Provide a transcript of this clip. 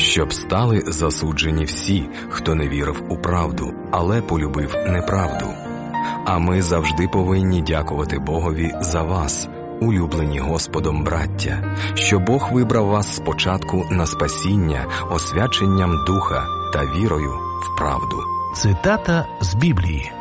щоб стали засуджені всі, хто не вірив у правду, але полюбив неправду. А ми завжди повинні дякувати Богові за вас, улюблені Господом браття, що Бог вибрав вас спочатку на спасіння, освяченням Духа та вірою в правду. Цитата з Біблії.